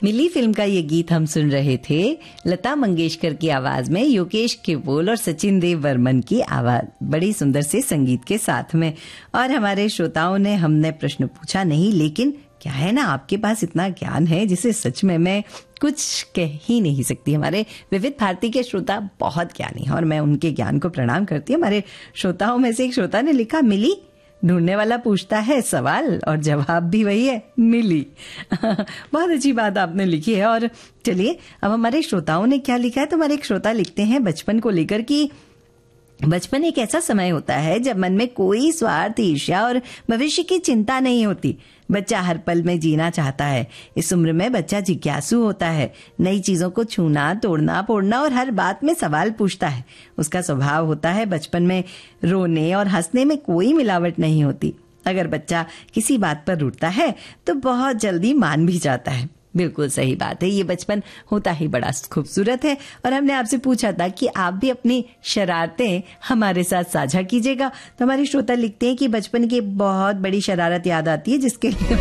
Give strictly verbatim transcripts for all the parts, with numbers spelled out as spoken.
मिली film का ये गीत हम सुन रहे थे लता मंगेशकर की आवाज में, योगेश केवल और सचिन देव वर्मन की आवाज, बड़ी सुंदर से संगीत के साथ में। और हमारे श्रोताओं ने, हमने प्रश्न पूछा नहीं, लेकिन क्या है ना, आपके पास इतना ज्ञान है जिसे सच में मैं कुछ कह ही नहीं सकती। हमारे विविध भारती के श्रोता बहुत ज्ञानी हैं और मैं उनके ज्ञान को प्रणाम करती हूँ। हमारे श्रोताओं में से एक श्रोता ने लिखा, मिली ढूंढने वाला पूछता है सवाल और जवाब भी वही है, मिली। बहुत अच्छी बात आपने लिखी है। और चलिए अब हमारे श्रोताओं ने क्या लिखा है। तो हमारे एक श्रोता लिखते हैं बचपन को लेकर कि बचपन एक ऐसा समय होता है जब मन में कोई स्वार्थ, ईर्ष्या और भविष्य की चिंता नहीं होती। बच्चा हर पल में जीना चाहता है। इस उम्र में बच्चा जिज्ञासु होता है, नई चीजों को छूना, तोड़ना, फोड़ना और हर बात में सवाल पूछता है। उसका स्वभाव होता है बचपन में रोने और हंसने में कोई मिलावट नहीं होती। अगर बच्चा किसी बात पर रूठता है तो बहुत जल्दी मान भी जाता है। बिल्कुल सही बात है, ये बचपन होता ही बड़ा खूबसूरत है। और हमने आपसे पूछा था कि आप भी अपनी शरारतें हमारे साथ साझा कीजिएगा। तो हमारे श्रोता लिखते हैं कि बचपन की बहुत बड़ी शरारत याद आती है जिसके लिए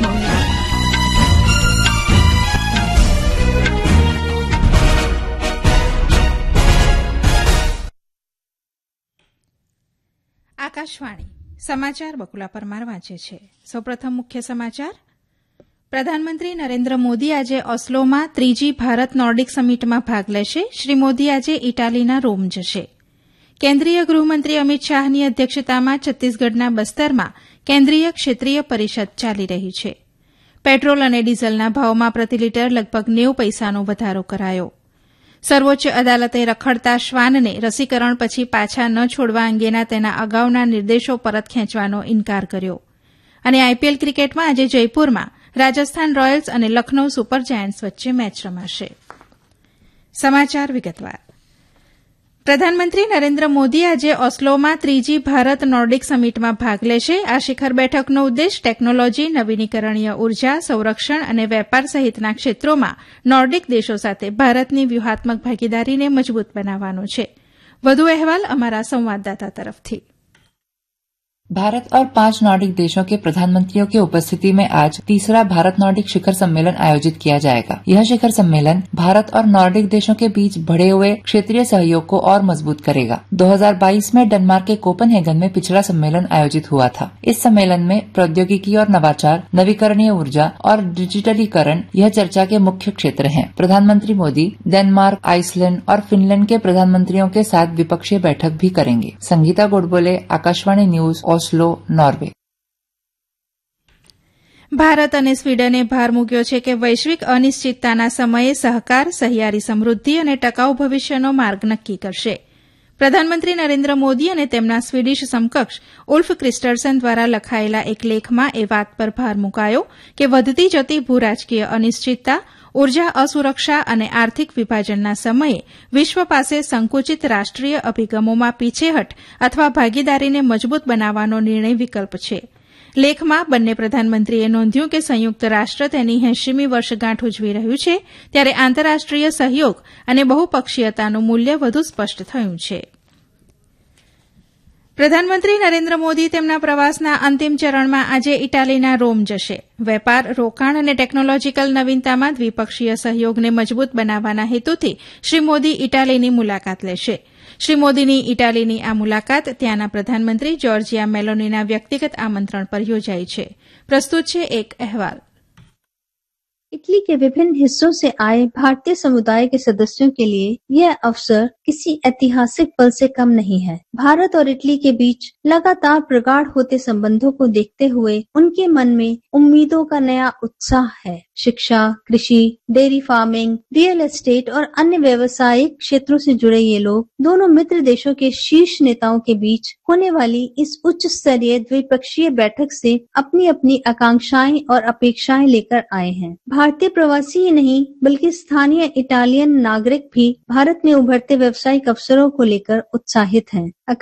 આકાશવાણી સમાચાર બકુલા પરમાર વાંચે છે। સૌપ્રથમ મુખ્ય સમાચાર। પ્રધાનમંત્રી નરેન્દ્ર મોદી આજે ઓસ્લોમાં ત્રીજી ભારત નોર્ડિક સમિટમાં ભાગ લેશે। શ્રી મોદી આજે ઇટાલીના રોમ જશે। કેન્દ્રીય ગૃહમંત્રી અમિત શાહની અધ્યક્ષતામાં છત્તીસગઢના બસ્તરમાં કેન્દ્રીય ક્ષેત્રીય પરિષદ ચાલી રહી છે। પેટ્રોલ અને ડીઝલના ભાવમાં પ્રતિ લીટર લગભગ નેવું પૈસાનો વધારો કરાયો। સર્વોચ્ચ અદાલતે રખડતા શ્વાનને રસીકરણ પછી પાછા ન છોડવા અંગેના તેના અગાઉના નિર્દેશો પરત ખેંચવાનો ઇન્કાર કર્યો। અને આઈપીએલ ક્રિકેટમાં આજે જયપુરમાં રાજસ્થાન રોયલ્સ અને લખનઉ સુપર જાયન્ટ્સ વચ્ચે મેચ રમાશે। સમાચાર વિગતવાર। પ્રધાનમંત્રી નરેન્દ્ર મોદી આજે ઓસ્લોમાં ત્રીજી ભારત નોર્ડિક સમિટમાં ભાગ લેશે। આ શિખર બેઠકનો ઉદ્દેશ ટેકનોલોજી, નવીનીકરણીય ઉર્જા, સંરક્ષણ અને વેપાર સહિતના ક્ષેત્રોમાં નોર્ડિક દેશો સાથે ભારતની વ્યૂહાત્મક ભાગીદારીને મજબૂત બનાવવાનો છે। વધુ અહેવાલ અમારા સંવાદદાતા તરફથી। भारत और पांच नॉर्डिक देशों के प्रधानमंत्रियों की उपस्थिति में आज तीसरा भारत नॉर्डिक शिखर सम्मेलन आयोजित किया जाएगा। यह शिखर सम्मेलन भारत और नॉर्डिक देशों के बीच बढ़े हुए क्षेत्रीय सहयोग को और मजबूत करेगा। दो हज़ार बाईस में डेनमार्क के कोपेनहेगन में पिछला सम्मेलन आयोजित हुआ था। इस सम्मेलन में प्रौद्योगिकी और नवाचार, नवीकरणीय ऊर्जा और डिजिटलीकरण यह चर्चा के मुख्य क्षेत्र हैं। प्रधानमंत्री मोदी डेनमार्क, आइसलैंड और फिनलैंड के प्रधानमंत्रियों के साथ द्विपक्षीय बैठक भी करेंगे। Sangeeta Godbole, Akashvani news, Oslo, Norway. Bharat અને સ્વીડને ભાર મૂક્યો છે કે વૈશ્વિક અનિશ્ચિતતાના સમયે સહકાર, સહિયારી સમૃદ્ધિ અને ટકાઉ ભવિષ્યનો માર્ગ નક્કી કરશે। પ્રધાનમંત્રી નરેન્દ્ર મોદી અને તેમના સ્વીડિશ સમકક્ષ ઉલ્ફ ક્રિસ્ટર્સન દ્વારા લખાયેલા એક લેખમાં એ વાત પર ભાર મૂકાયો કે વધતી જતી ભૂરાજકીય અનિશ્ચિતતા, ઉર્જા અસુરક્ષા અને આર્થિક વિભાજનના સમયે વિશ્વ પાસે સંકુચિત રાષ્ટ્રીય અભિગમોમાં પીછેહટ અથવા ભાગીદારીને મજબૂત બનાવવાનો નિર્ણય વિકલ્પ છે। લેખમાં બંને પ્રધાનમંત્રીએ નોંધ્યું કે સંયુક્ત રાષ્ટ્ર તેની એંશીમી વર્ષગાંઠ ઉજવી રહ્યું છે ત્યારે આંતરરાષ્ટ્રીય સહયોગ અને બહુપક્ષીયતાનું મૂલ્ય વધુ સ્પષ્ટ થયું છે। પ્રધાનમંત્રી નરેન્દ્ર મોદી તેમના પ્રવાસના અંતિમ ચરણમાં આજે ઇટાલીના રોમ જશે। વેપાર, રોકાણ અને ટેકનોલોજીકલ નવીનતામાં દ્વિપક્ષીય સહયોગને મજબૂત બનાવવાના હેતુથી શ્રી મોદી ઇટાલીની મુલાકાત લેશે। શ્રી મોદીની ઇટાલીની આ મુલાકાત ત્યાંના પ્રધાનમંત્રી જોર્જિયા મેલોનીના વ્યક્તિગત આમંત્રણ પર યોજાઈ છે। પ્રસ્તુત છે એક અહેવાલ। इटली के विभिन्न हिस्सों से आए भारतीय समुदाय के सदस्यों के लिए यह अवसर किसी ऐतिहासिक पल से कम नहीं है। भारत और इटली के बीच लगातार प्रगाढ़ होते संबंधों को देखते हुए उनके मन में उम्मीदों का नया उत्साह है। शिक्षा, कृषि, डेयरी फार्मिंग, रियल एस्टेट और अन्य व्यावसायिक क्षेत्रों से जुड़े ये लोग दोनों मित्र देशों के शीर्ष नेताओं के बीच होने वाली इस उच्च स्तरीय द्विपक्षीय बैठक से अपनी अपनी आकांक्षाएं और अपेक्षाएं लेकर आए हैं। भारतीय प्रवासी ही नहीं बल्कि स्थानीय इटालियन नागरिक भी भारत में उभरते व्यावसायिक अवसरों को लेकर उत्साहित हैं।